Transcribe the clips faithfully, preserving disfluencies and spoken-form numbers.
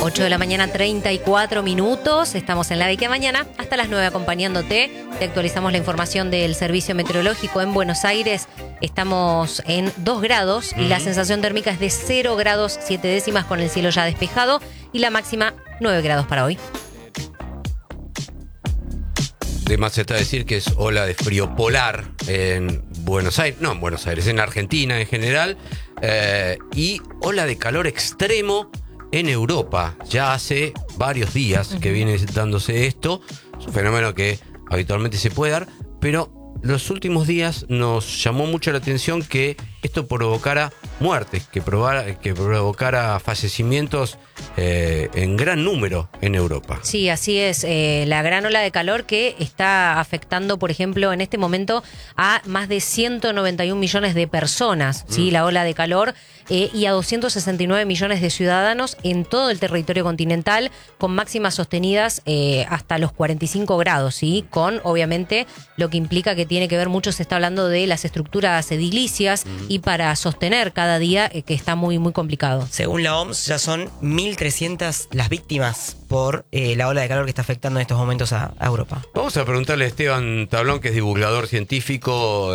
ocho de la mañana, treinta y cuatro minutos. Estamos en la de que mañana hasta las nueve acompañándote. Te actualizamos la información del Servicio Meteorológico en Buenos Aires. Estamos en dos grados y uh-huh. la sensación térmica es de cero grados siete décimas con el cielo ya despejado y la máxima nueve grados para hoy. De más está decir que es ola de frío polar en Buenos Aires, no en Buenos Aires, en Argentina en general, eh, y ola de calor extremo en Europa. Ya hace varios días uh-huh. que viene dándose esto. Es un fenómeno que habitualmente se puede dar, pero los últimos días nos llamó mucho la atención que esto provocara muertes, que, probara, que provocara fallecimientos eh, en gran número en Europa. Sí, así es. Eh, la gran ola de calor que está afectando, por ejemplo, en este momento a más de ciento noventa y un millones de personas, mm. ¿sí? La ola de calor eh, y a doscientos sesenta y nueve millones de ciudadanos en todo el territorio continental, con máximas sostenidas eh, hasta los cuarenta y cinco grados, ¿sí? Con, obviamente, lo que implica que tiene que ver mucho, se está hablando de las estructuras edilicias mm. y para sostener cada día eh, que está muy, muy complicado. Según la O M S, ya son mil trescientas las víctimas por eh, la ola de calor que está afectando en estos momentos a, a Europa. Vamos a preguntarle a Esteban Tablón, que es divulgador científico,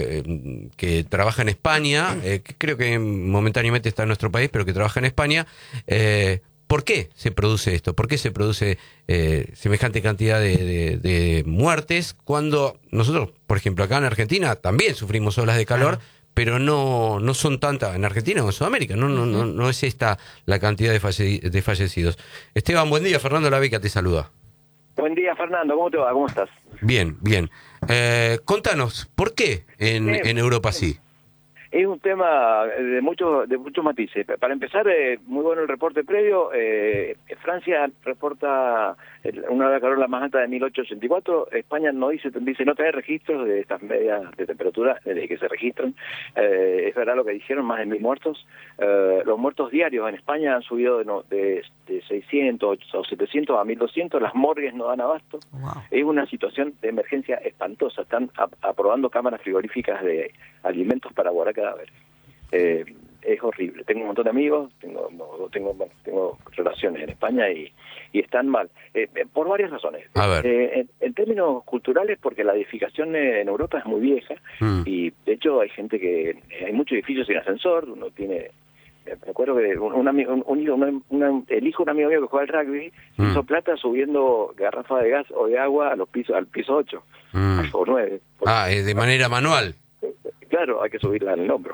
eh, que trabaja en España, eh, que creo que momentáneamente está en nuestro país, pero que trabaja en España. Eh, ¿Por qué se produce esto? ¿Por qué se produce eh, semejante cantidad de, de, de muertes cuando nosotros, por ejemplo, acá en Argentina también sufrimos olas de calor, ah. pero no no son tantas en Argentina o en Sudamérica, no no no no es esta la cantidad de, falle, de fallecidos. Esteban, buen día. Fernando Labeca te saluda. Buen día, Fernando. ¿Cómo te va? ¿Cómo estás? Bien, bien. Eh, contanos, ¿por qué en, eh, en Europa sí? Es un tema de muchos de muchos matices. Para empezar, eh, muy bueno el reporte previo. Eh, Francia reporta una ola de calor la más alta de mil ochocientos ochenta y cuatro. España no dice dice no trae registros de estas medias de temperatura desde que se registran. Eh, es verdad lo que dijeron, más de mil muertos. Eh, los muertos diarios en España han subido de, no, de, de seiscientos o setecientos a mil doscientos. Las morgues no dan abasto. Wow. Es una situación de emergencia espantosa. Están ap- aprobando cámaras frigoríficas de alimentos para guardar cadáveres. Eh, es horrible. Tengo un montón de amigos, tengo tengo bueno, tengo relaciones en España y, y están mal. Eh, por varias razones. A ver. Eh, en, en términos culturales, porque la edificación en Europa es muy vieja mm. y de hecho hay gente que... Hay muchos edificios sin ascensor, uno tiene... Me acuerdo que un, un amigo, un, un, una, el hijo de un amigo mío que juega al rugby mm. hizo plata subiendo garrafas de gas o de agua a los pisos, al piso ocho mm. o nueve. Ah, de manera manual. Claro, hay que subirla en el hombro.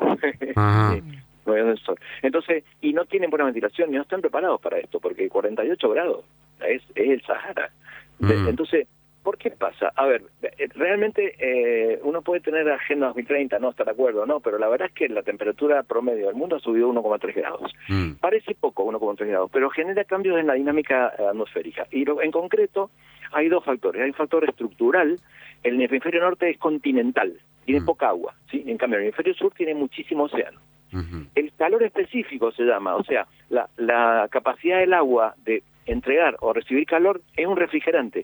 No hay ascensor. Entonces, y no tienen buena ventilación, y no están preparados para esto, porque cuarenta y ocho grados es, es el Sahara. Mm. Entonces, ¿por qué pasa? A ver, realmente eh, uno puede tener Agenda dos mil treinta, no estar de acuerdo, no, pero la verdad es que la temperatura promedio del mundo ha subido uno coma tres grados. Mm. Parece poco, uno coma tres grados, pero genera cambios en la dinámica atmosférica. Y lo, en concreto, hay dos factores. Hay un factor estructural. El hemisferio norte es continental, tiene mm. poca agua, ¿sí? En cambio, el hemisferio sur tiene muchísimo océano. Uh-huh. El calor específico se llama, o sea, la, la capacidad del agua de entregar o recibir calor es un refrigerante.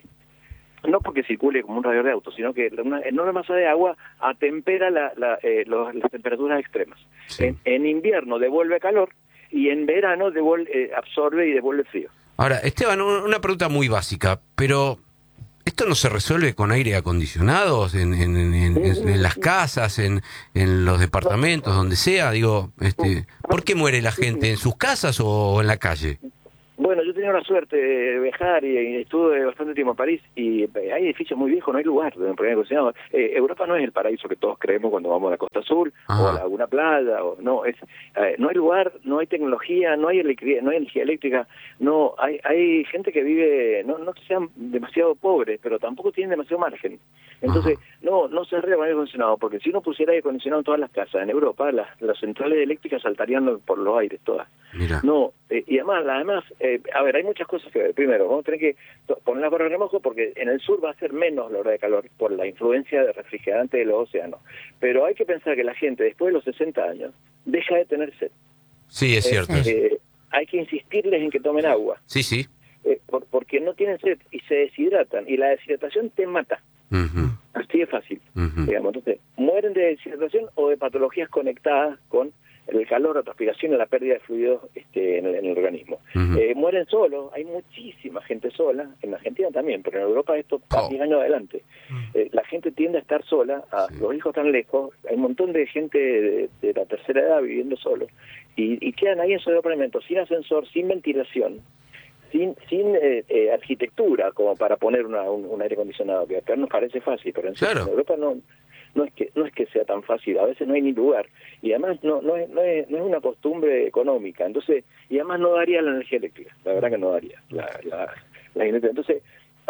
No porque circule como un radiador de auto, sino que una enorme masa de agua atempera la, la, eh, los, las temperaturas extremas. Sí. En, en invierno devuelve calor y en verano devuelve, eh, absorbe y devuelve frío. Ahora, Esteban, una pregunta muy básica, pero... ¿esto no se resuelve con aire acondicionado en, en, en, en, en las casas, en, en los departamentos, donde sea? Digo, este, ¿por qué muere la gente? ¿En sus casas o en la calle? Bueno, yo tenía la suerte de viajar y, y estuve bastante tiempo en París y hay edificios muy viejos, no hay lugar donde poner acondicionado. Eh, Europa no es el paraíso que todos creemos cuando vamos a la Costa Azul Ajá. o a alguna playa, o no, es eh, no hay lugar, no hay tecnología, no hay electricidad, no hay energía eléctrica, no hay hay gente que vive, no no que sean demasiado pobres, pero tampoco tienen demasiado margen. Entonces, Ajá. no no se arregla con aire acondicionado, porque si uno pusiera aire acondicionado en todas las casas en Europa, las, las centrales eléctricas saltarían por los aires todas. Mira. No, eh, y además, además eh, a ver, hay muchas cosas que ver. Primero, vamos a tener que poner la barra de remojo porque en el sur va a ser menos la hora de calor por la influencia de refrigerante de los océanos. Pero hay que pensar que la gente, después de los sesenta años, deja de tener sed. Sí, es cierto. Eh, eh, hay que insistirles en que tomen agua. Sí, sí. Eh, por, porque no tienen sed y se deshidratan. Y la deshidratación te mata. Uh-huh. Así de fácil. Uh-huh. Digamos. Entonces, mueren de deshidratación o de patologías conectadas con el calor, la transpiración y la pérdida de fluidos este, en, el, en el organismo. Uh-huh. eh, mueren solos, hay muchísima gente sola, en Argentina también, pero en Europa esto está diez años adelante. Uh-huh. eh, la gente tiende a estar sola, a, sí. Los hijos están lejos, hay un montón de gente de, de la tercera edad viviendo solo, y, y quedan ahí en su departamento, sin ascensor, sin ventilación, sin sin eh, eh, arquitectura como para poner una, un, un aire acondicionado, que acá nos parece fácil, pero en, claro. en Europa no no es que no es que sea tan fácil, a veces no hay ni lugar, y además no no es no es, no es una costumbre económica, entonces, y además no daría la energía eléctrica, la verdad que no daría la, la, la energía. Entonces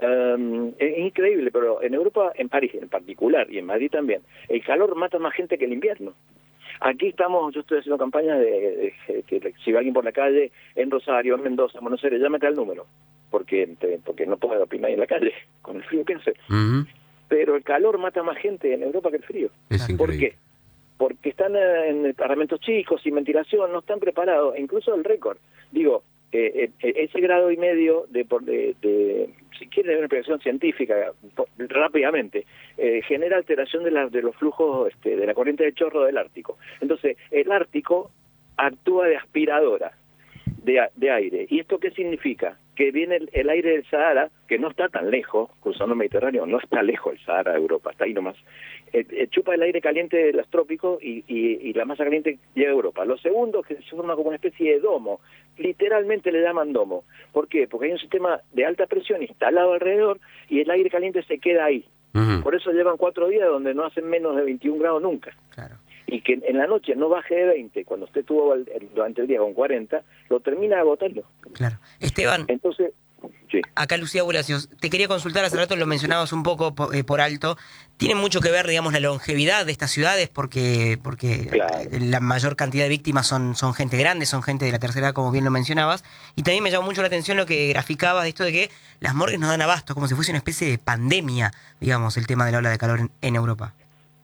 um, es, es increíble, pero en Europa, en París en particular, y en Madrid también, el calor mata más gente que el invierno. Aquí estamos, yo estoy haciendo campañas de, de, de que si va alguien por la calle, en Rosario, en Mendoza, en Buenos Aires, llámate al número, porque porque no puedo opinar en la calle, con el frío que hace. Uh-huh. Pero el calor mata más gente en Europa que el frío. Es ¿Por increíble. qué? Porque están en departamentos chicos, sin ventilación, no están preparados, incluso el récord. Digo, eh, eh, ese grado y medio de, de, de si quieren una explicación científica, rápidamente, eh, genera alteración de, la, de los flujos este, de la corriente de chorro del Ártico. Entonces, el Ártico actúa de aspiradora de, de aire. ¿Y esto qué significa? Que viene el, el aire del Sahara, que no está tan lejos, cruzando el Mediterráneo, no está lejos el Sahara de Europa, está ahí nomás, eh, eh, chupa el aire caliente de los trópicos y, y, y la masa caliente llega a Europa. Lo segundo, que se forma como una especie de domo, literalmente le llaman domo. ¿Por qué? Porque hay un sistema de alta presión instalado alrededor y el aire caliente se queda ahí. Uh-huh. Por eso llevan cuatro días donde no hacen menos de veintiún grados nunca. Claro. Y que en la noche no baje de veinte, cuando usted estuvo durante el día con cuarenta, lo termina agotando. Claro. Esteban, entonces, sí. Acá Lucía Bulacios, te quería consultar, hace rato lo mencionabas un poco por, eh, por alto, tiene mucho que ver, digamos, la longevidad de estas ciudades, porque porque claro. la mayor cantidad de víctimas son, son gente grande, son gente de la tercera edad, como bien lo mencionabas, y también me llamó mucho la atención lo que graficabas de esto de que las morgues no dan abasto, como si fuese una especie de pandemia, digamos, el tema de la ola de calor en, en Europa.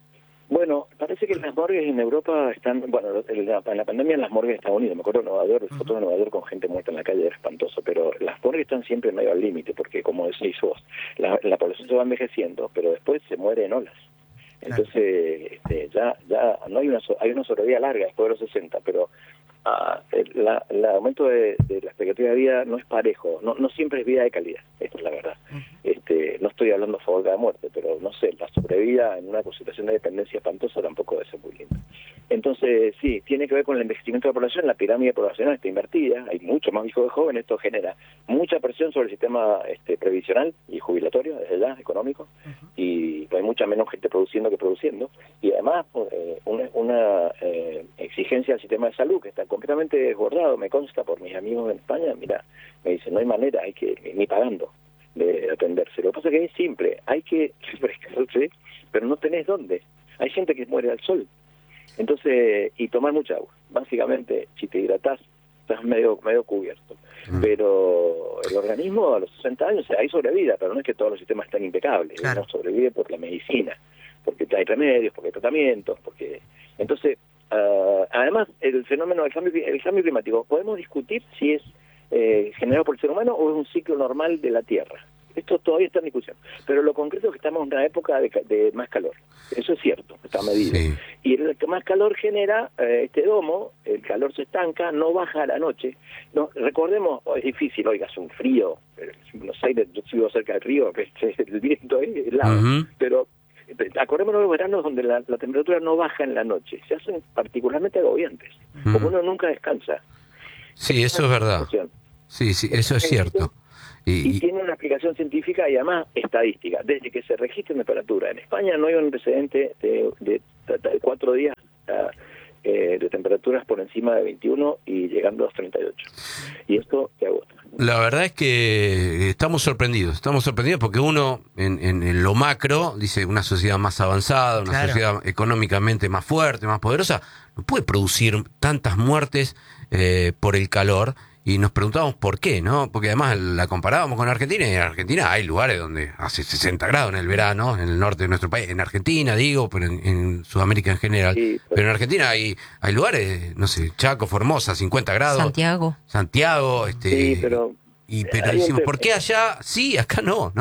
Bueno, parece que las morgues en Europa están, bueno, en la, en la pandemia en las morgues de Estados Unidos, me acuerdo de Nueva York, el foto de Nueva York con gente muerta en la calle era espantoso, pero las morgues están siempre medio al límite, porque como decís vos, la, la población se va envejeciendo, pero después se muere en olas. Entonces, este, ya ya no hay una hay una sobrevida larga después de los sesenta, pero uh, el, la, el aumento de, de la expectativa de vida no es parejo, no no siempre es vida de calidad, esta es la verdad. Uh-huh. Este, no estoy hablando a favor de la muerte, pero no sé, la sobrevida en una situación de dependencia espantosa tampoco debe ser muy linda. Entonces, sí, tiene que ver con el envejecimiento de la población, la pirámide poblacional está invertida, hay mucho más hijos de jóvenes, esto genera mucha presión sobre el sistema este, previsional y jubilatorio, desde ya, económico, uh-huh. y hay mucha menos gente produciendo que produciendo, y además eh, una, una eh, exigencia al sistema de salud que está completamente desbordado, me consta por mis amigos en España, mira, me dicen, no hay manera, hay que, ni pagando, de atenderse. Lo que pasa es que es simple, hay que refrescarse, pero no tenés dónde. Hay gente que muere al sol. Entonces, y tomar mucha agua. Básicamente, si te hidratás, estás medio medio cubierto. Mm. Pero el organismo a los sesenta años, o sea, hay sobrevida, pero no es que todos los sistemas están impecables. Claro. Uno sobrevive por la medicina, porque hay remedios, porque hay tratamientos, porque... Entonces, uh, además, el fenómeno del cambio, el cambio climático, podemos discutir si es eh, generado por el ser humano o es un ciclo normal de la Tierra. Esto todavía está en discusión. Pero lo concreto es que estamos en una época de, de más calor. Eso es cierto, está medido. Sí. Y el que más calor genera eh, este domo, el calor se estanca, no baja a la noche. No, recordemos, oh, es difícil, oiga, hace un frío. En Buenos Aires, yo vivo cerca del río, el viento ahí es helado. Uh-huh. Pero acordémonos de los veranos donde la, la temperatura no baja en la noche. Se hacen particularmente agobiantes. Uh-huh. Como uno nunca descansa. Sí, eso es verdad. Sí, sí, eso es cierto. Y, y tiene una explicación científica y además estadística. Desde que se registra temperatura en España no hay un antecedente de, de, de, de cuatro días uh, eh, de temperaturas por encima de veintiuno y llegando a los treinta y ocho. Y esto te agota. La verdad es que estamos sorprendidos, estamos sorprendidos porque uno en, en, en lo macro dice una sociedad más avanzada, una claro. sociedad económicamente más fuerte, más poderosa, no puede producir tantas muertes eh, por el calor. Y nos preguntábamos por qué, ¿no? Porque además la comparábamos con Argentina y en Argentina hay lugares donde hace sesenta grados en el verano, en el norte de nuestro país, en Argentina digo, pero en, en Sudamérica en general. Sí, pues. Pero en Argentina hay hay lugares, no sé, Chaco, Formosa, cincuenta grados. Santiago. Santiago, este... Sí, pero... Y, pero decimos, ¿por qué allá sí, acá no, no?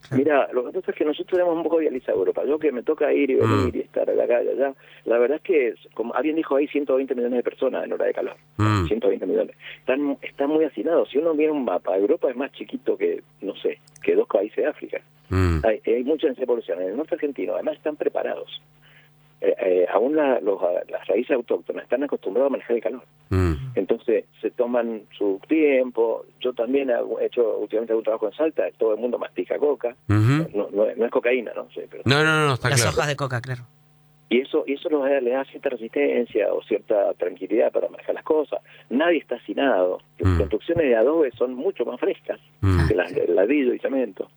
Mira, lo que pasa es que nosotros tenemos un poco idealizado Europa. Yo que me toca ir y venir mm. y estar acá y allá, la verdad es que, como alguien dijo ahí, ciento veinte millones de personas en hora de calor. Mm. ciento veinte millones. Están, están muy hacinados. Si uno mira un mapa, Europa es más chiquito que, no sé, que dos países de África. Mm. Hay, hay mucha población. En el norte argentino, además, están preparados. Eh, eh, aún la, los, las raíces autóctonas están acostumbrados a manejar el calor. Mm. Entonces se toman su tiempo. Yo también he hecho últimamente algún trabajo en Salta, todo el mundo mastica coca. Uh-huh. no, no, no es cocaína, ¿no? Sí, pero no, no, no, está las claro. hojas de coca, claro. Y eso, y eso nos da, le da cierta resistencia o cierta tranquilidad para manejar las cosas. Nadie está hacinado. Las mm. construcciones de adobe son mucho más frescas mm. que las de ladrillo y cemento.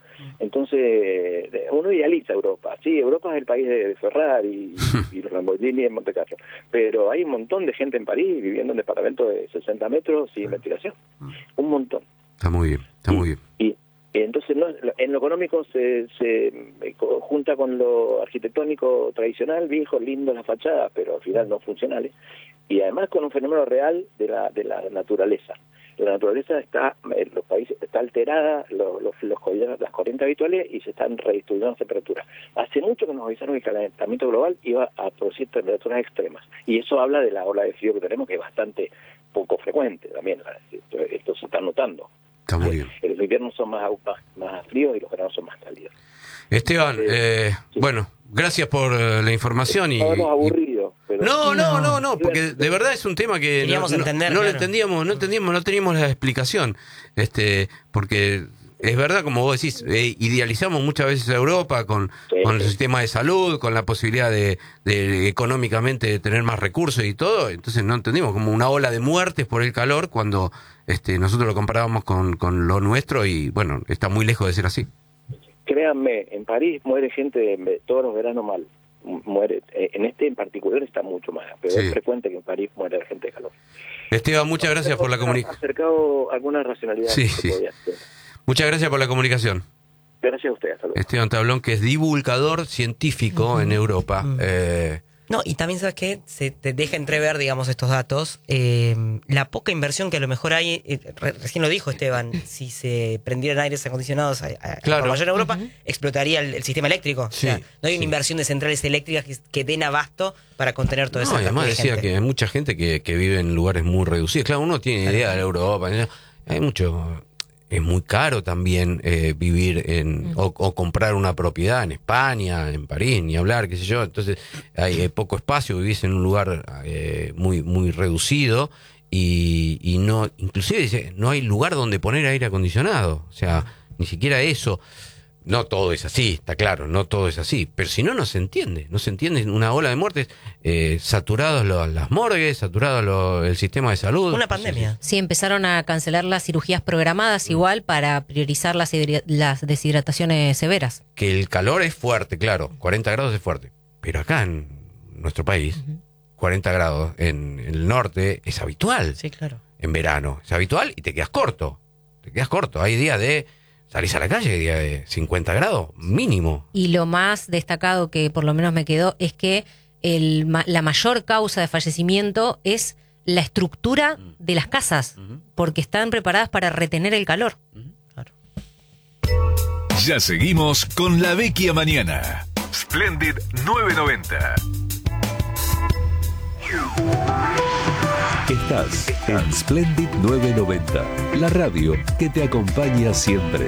Entonces, uno idealiza Europa. Sí, Europa es el país de Ferrari y, y los Lamborghini en Monte Carlo. Pero hay un montón de gente en París viviendo en departamentos de sesenta metros sin ventilación. Un montón. Está muy bien, está y, muy bien. Y, Entonces, no, en lo económico se, se junta con lo arquitectónico tradicional, viejo, lindo las fachadas, pero al final no funcionales, y además con un fenómeno real de la de la naturaleza. La naturaleza está en los países está alterada, los, los, los las corrientes habituales, y se están redistribuyendo las temperaturas. Hace mucho que nos avisaron que el calentamiento global iba a producir temperaturas extremas, y eso habla de la ola de frío que tenemos, que es bastante poco frecuente también. Esto, esto se está notando. Está muy bien. Los inviernos son más, más, más fríos y los veranos son más cálidos. Esteban, eh, sí. bueno, gracias por uh, la información. y Estamos aburridos. Pero... No, no, no, no, porque de verdad es un tema que no, no, entender, no claro. lo entendíamos, no entendíamos, no teníamos la explicación, este, porque es verdad, como vos decís, eh, idealizamos muchas veces a Europa con, sí, con el sí. sistema de salud, con la posibilidad de, de económicamente de tener más recursos y todo, entonces no entendimos como una ola de muertes por el calor cuando este, nosotros lo comparábamos con, con lo nuestro y bueno, está muy lejos de ser así. Créanme, en París muere gente todos los veranos mal. Muere, en este en particular está mucho más, pero sí. es frecuente que en París muere la gente de calor. Esteban, muchas gracias por la comunicación. acercado alguna racionalidad. Sí, sí. Muchas gracias por la comunicación. Gracias a ustedes. Hasta luego. Esteban Tablón, que es divulgador científico uh-huh. en Europa. Uh-huh. eh, No, y también, ¿sabes qué? Se te deja entrever, digamos, estos datos. Eh, la poca inversión que a lo mejor hay, eh, recién lo dijo Esteban, si se prendieran aires acondicionados a, a, claro. a mayor en Europa, uh-huh. explotaría el, el sistema eléctrico. Sí, o sea, no hay una sí. inversión de centrales eléctricas que, que den abasto para contener todo no, eso. Además decía gente. que hay mucha gente que, que vive en lugares muy reducidos. Claro, uno tiene claro. idea de Europa. Hay mucho... Es muy caro también eh, vivir en o, o comprar una propiedad en España, en París, ni hablar, qué sé yo. Entonces hay, hay poco espacio, vivís en un lugar eh, muy muy reducido y, y no, inclusive dice, no hay lugar donde poner aire acondicionado. O sea, ni siquiera eso. No todo es así, está claro, no todo es así. Pero si no, no se entiende. No se entiende una ola de muertes, eh, saturados lo, las morgues, saturado lo, el sistema de salud. Una pandemia. Sí, empezaron a cancelar las cirugías programadas mm. igual para priorizar las, las deshidrataciones severas. Que el calor es fuerte, claro, cuarenta grados es fuerte. Pero acá en nuestro país, uh-huh. cuarenta grados en, en el norte es habitual. Sí, claro. En verano es habitual y te quedas corto. Te quedas corto. Hay días de... Salís a la calle, día de cincuenta grados, mínimo. Y lo más destacado que por lo menos me quedó es que el, la mayor causa de fallecimiento es la estructura de las casas, uh-huh. porque están preparadas para retener el calor. Uh-huh. Claro. Ya seguimos con La Vecchia Mañana. Splendid novecientos noventa. Estás en Splendid novecientos noventa, la radio que te acompaña siempre.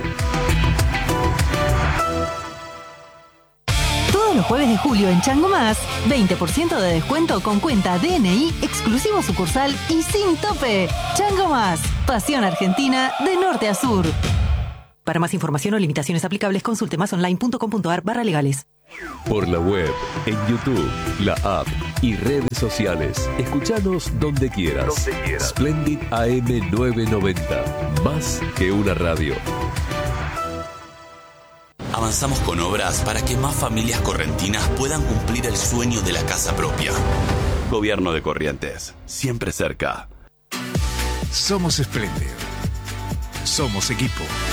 Todos los jueves de julio en Chango Más, veinte por ciento de descuento con cuenta D N I, exclusivo sucursal y sin tope. Chango Más, pasión argentina de norte a sur. Para más información o limitaciones aplicables, consulte masonline.com.ar barra legales. Por la web, en YouTube, la app y redes sociales. Escuchanos donde quieras. Donde quieras. Splendid A M novecientos noventa. Más que una radio. Avanzamos con obras para que más familias correntinas puedan cumplir el sueño de la casa propia. Gobierno de Corrientes. Siempre cerca. Somos Splendid. Somos equipo.